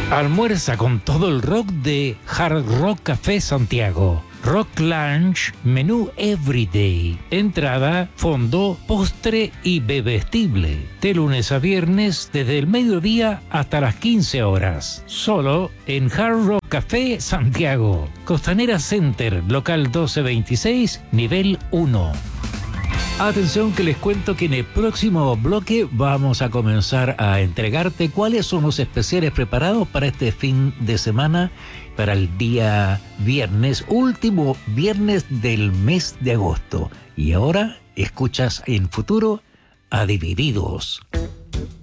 Almuerza con todo el rock de Hard Rock Café Santiago. Rock Lunch, menú Everyday. Entrada, fondo, postre y bebestible. De lunes a viernes, desde el mediodía hasta las 15 horas. Solo en Hard Rock Café Santiago. Costanera Center, local 1226, nivel 1. Atención que les cuento que en el próximo bloque vamos a comenzar a entregarte cuáles son los especiales preparados para este fin de semana, para el día viernes, último viernes del mes de agosto. Y ahora escuchas en futuro a Divididos.